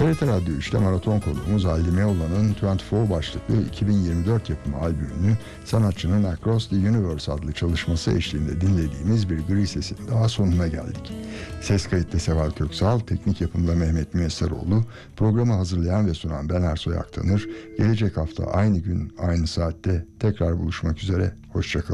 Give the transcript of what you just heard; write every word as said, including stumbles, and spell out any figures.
T R T Radyo üçte maraton konuğumuz Halide Meoğlan'ın yirmi dört başlıklı iki bin yirmi dört yapımı albümünü sanatçının Across the Universe adlı çalışması eşliğinde dinlediğimiz bir gri sesin daha sonuna geldik. Ses kayıtta Seval Köksal, teknik yapımda Mehmet Müyesseroğlu, programı hazırlayan ve sunan ben Ersoy Aktanır. Gelecek hafta aynı gün aynı saatte tekrar buluşmak üzere, hoşçakalın.